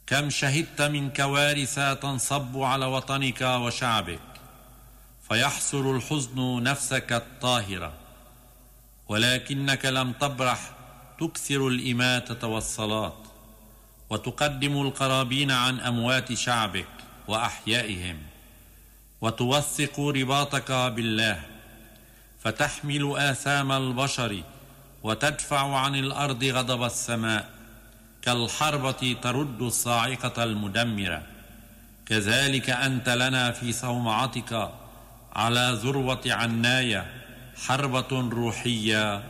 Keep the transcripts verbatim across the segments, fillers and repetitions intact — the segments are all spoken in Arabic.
كم شهدت من كوارث تنصب على وطنك وشعبك فيحصر الحزن نفسك الطاهرة، ولكنك لم تبرح تكثر الإماتة والصلاة وتقدم القرابين عن أموات شعبك وأحيائهم، وتوثق رباطك بالله، فتحمل آثام البشر وتدفع عن الأرض غضب السماء، كالحربة ترد الصاعقة المدمرة. كذلك أنت لنا في صومعتك على ذروة عناية حربة روحية،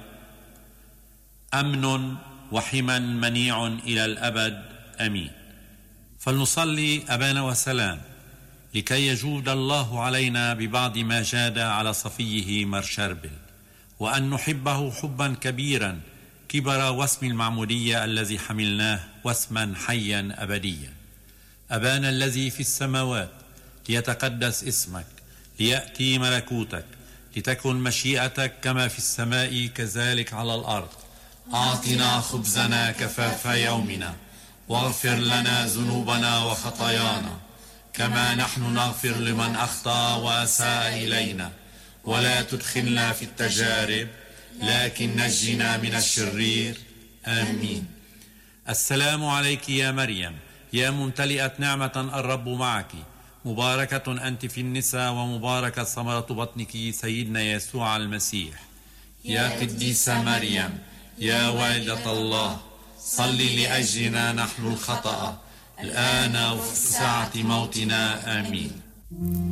أمن وحمى منيع إلى الأبد. أمين. فلنصلي أبانا وسلام لكي يجود الله علينا ببعض ما جاد على صفيه مرشربل، وأن نحبه حبا كبيرا كبر واسم المعمودية الذي حملناه واسما حيا أبديا. أبانا الذي في السماوات، ليتقدس اسمك، ليأتي ملكوتك، لتكن مشيئتك كما في السماء كذلك على الأرض. أعطنا خبزنا كفاف يومنا، واغفر لنا ذنوبنا وخطايانا كما نحن نغفر لمن أخطأ وأساء إلينا، ولا تدخلنا في التجارب لكن نجنا من الشرير. آمين. السلام عليك يا مريم، يا ممتلئة نعمة الرب معك، مباركة أنت في النساء ومباركة ثمرة بطنك سيدنا يسوع المسيح. يا قديسة مريم، يا والدة الله، صلي لأجلنا نحن الخطأ الآن وفي ساعة موتنا. آمين.